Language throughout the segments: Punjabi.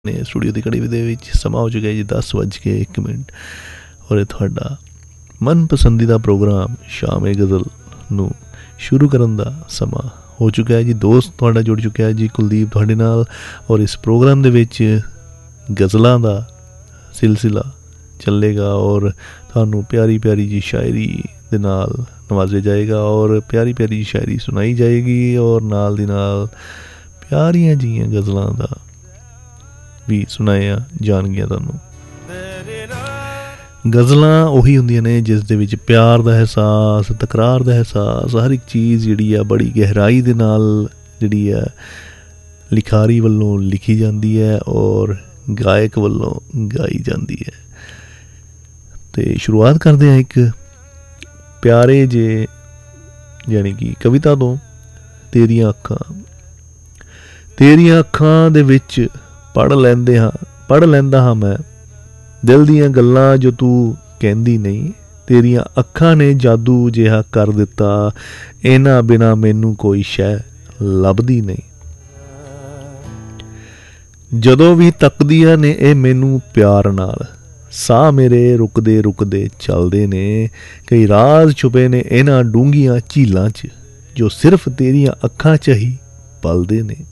ਨੇ ਸਟੂਡੀਓ ਦੀ ਘੜੀ ਦੇ ਵਿੱਚ ਸਮਾਂ ਹੋ ਚੁੱਕਿਆ ਜੀ 10:01 ਔਰ ਇਹ ਤੁਹਾਡਾ ਮਨ ਪਸੰਦੀਦਾ ਪ੍ਰੋਗਰਾਮ ਸ਼ਾਮ-ਏ ਗਜ਼ਲ ਨੂੰ ਸ਼ੁਰੂ ਕਰਨ ਦਾ ਸਮਾਂ ਹੋ ਚੁੱਕਾ ਹੈ ਜੀ। ਦੋਸਤ ਤੁਹਾਡਾ ਜੁੜ ਚੁੱਕਿਆ ਹੈ ਜੀ ਕੁਲਦੀਪ ਤੁਹਾਡੇ ਨਾਲ, ਔਰ ਇਸ ਪ੍ਰੋਗਰਾਮ ਦੇ ਵਿੱਚ ਗਜ਼ਲਾਂ ਦਾ ਸਿਲਸਿਲਾ ਚੱਲੇਗਾ ਔਰ ਤੁਹਾਨੂੰ ਪਿਆਰੀ ਪਿਆਰੀ ਜੀ ਸ਼ਾਇਰੀ ਦੇ ਨਾਲ ਨਵਾਜ਼ਿਆ ਜਾਏਗਾ ਔਰ ਪਿਆਰੀ ਪਿਆਰੀ ਜੀ ਸ਼ਾਇਰੀ ਸੁਣਾਈ ਜਾਏਗੀ ਔਰ ਨਾਲ ਦੀ ਨਾਲ ਪਿਆਰੀਆਂ ਜੀਆਂ ਗਜ਼ਲਾਂ ਦਾ ਵੀ ਸੁਣਾਇਆ ਜਾਣਗੀਆਂ ਤੁਹਾਨੂੰ। ਗਜ਼ਲਾਂ ਉਹੀ ਹੁੰਦੀਆਂ ਨੇ ਜਿਸ ਦੇ ਵਿੱਚ ਪਿਆਰ ਦਾ ਅਹਿਸਾਸ, ਤਕਰਾਰ ਦਾ ਅਹਿਸਾਸ, ਹਰ ਇੱਕ ਚੀਜ਼ ਜਿਹੜੀ ਆ ਬੜੀ ਗਹਿਰਾਈ ਦੇ ਨਾਲ ਜਿਹੜੀ ਆ ਲਿਖਾਰੀ ਵੱਲੋਂ ਲਿਖੀ ਜਾਂਦੀ ਹੈ ਔਰ ਗਾਇਕ ਵੱਲੋਂ ਗਾਈ ਜਾਂਦੀ ਹੈ। ਅਤੇ ਸ਼ੁਰੂਆਤ ਕਰਦੇ ਹਾਂ ਇੱਕ ਪਿਆਰੇ ਜੇ ਯਾਨੀ ਕਿ ਕਵਿਤਾ ਤੋਂ। ਤੇਰੀਆਂ ਅੱਖਾਂ ਦੇ ਵਿੱਚ ਪੜ੍ਹ ਲੈਂਦਾ ਹਾਂ ਮੈਂ ਦਿਲ ਦੀਆਂ ਗੱਲਾਂ ਜੋ ਤੂੰ ਕਹਿੰਦੀ ਨਹੀਂ। ਤੇਰੀਆਂ ਅੱਖਾਂ ਨੇ ਜਾਦੂ ਜਿਹਾ ਕਰ ਦਿੱਤਾ, ਇਹਨਾਂ ਬਿਨਾਂ ਮੈਨੂੰ ਕੋਈ ਸ਼ੈ ਲੱਭਦੀ ਨਹੀਂ। ਜਦੋਂ ਵੀ ਤੱਕਦੀਆਂ ਨੇ ਇਹ ਮੈਨੂੰ ਪਿਆਰ ਨਾਲ, ਸਾਹ ਮੇਰੇ ਰੁਕਦੇ ਰੁਕਦੇ ਚੱਲਦੇ ਨੇ। ਕਈ ਰਾਜ਼ ਛੁਪੇ ਨੇ ਇਹਨਾਂ ਡੂੰਘੀਆਂ ਝੀਲਾਂ 'ਚ ਜੋ ਸਿਰਫ ਤੇਰੀਆਂ ਅੱਖਾਂ 'ਚ ਹੀ ਪਲਦੇ ਨੇ।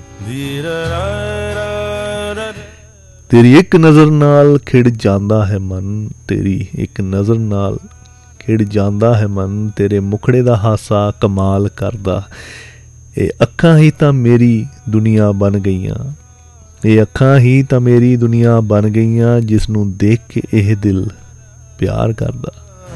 ਤੇਰੀ ਇੱਕ ਨਜ਼ਰ ਨਾਲ ਖਿੜ ਜਾਂਦਾ ਹੈ ਮਨ, ਤੇਰੀ ਇੱਕ ਨਜ਼ਰ ਨਾਲ ਖਿੜ ਜਾਂਦਾ ਹੈ ਮਨ। ਤੇਰੇ ਮੁਖੜੇ ਦਾ ਹਾਸਾ ਕਮਾਲ ਕਰਦਾ, ਇਹ ਅੱਖਾਂ ਹੀ ਤਾਂ ਮੇਰੀ ਦੁਨੀਆ ਬਣ ਗਈਆਂ। ਇਹ ਅੱਖਾਂ ਹੀ ਤਾਂ ਮੇਰੀ ਦੁਨੀਆ ਬਣ ਗਈਆਂ, ਜਿਸ ਨੂੰ ਦੇਖ ਕੇ ਇਹ ਦਿਲ ਪਿਆਰ ਕਰਦਾ।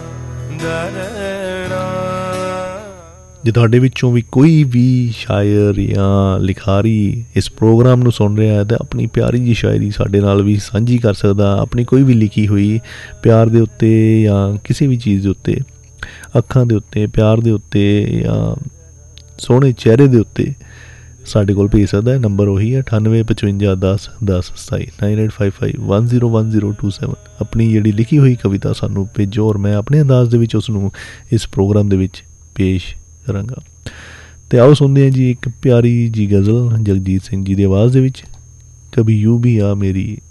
ਜੇ ਤੁਹਾਡੇ ਵਿੱਚੋਂ ਵੀ ਕੋਈ ਵੀ ਸ਼ਾਇਰ ਜਾਂ ਲਿਖਾਰੀ ਇਸ ਪ੍ਰੋਗਰਾਮ ਨੂੰ ਸੁਣ ਰਿਹਾ ਹੈ ਤਾਂ ਆਪਣੀ ਪਿਆਰੀ ਜਿਹੀ ਸ਼ਾਇਰੀ ਸਾਡੇ ਨਾਲ ਵੀ ਸਾਂਝੀ ਕਰ ਸਕਦਾ। ਆਪਣੀ ਕੋਈ ਵੀ ਲਿਖੀ ਹੋਈ ਪਿਆਰ ਦੇ ਉੱਤੇ ਜਾਂ ਕਿਸੇ ਵੀ ਚੀਜ਼ ਦੇ ਉੱਤੇ, ਅੱਖਾਂ ਦੇ ਉੱਤੇ, ਪਿਆਰ ਦੇ ਉੱਤੇ ਜਾਂ ਸੋਹਣੇ ਚਿਹਰੇ ਦੇ ਉੱਤੇ ਸਾਡੇ ਕੋਲ ਭੇਜ ਸਕਦਾ ਹੈ। ਨੰਬਰ ਉਹੀ ਹੈ 9855101027 9855101027। ਆਪਣੀ ਜਿਹੜੀ ਲਿਖੀ ਹੋਈ ਕਵਿਤਾ ਸਾਨੂੰ ਭੇਜੋ ਔਰ ਮੈਂ ਆਪਣੇ ਅੰਦਾਜ਼ ਦੇ ਵਿੱਚ ਉਸ ਨੂੰ ਇਸ ਪ੍ਰੋਗਰਾਮ ਦੇ ਵਿੱਚ ਪੇਸ਼ ਕਰਾਂਗਾ। ਅਤੇ ਆਓ ਸੁਣਦੇ ਹਾਂ ਜੀ ਇੱਕ ਪਿਆਰੀ ਜੀ ਗਜ਼ਲ ਜਗਜੀਤ ਸਿੰਘ ਜੀ ਦੀ ਆਵਾਜ਼ ਦੇ ਵਿੱਚ, ਕਭੀ ਯੂੰ ਵੀ ਆ ਮੇਰੀ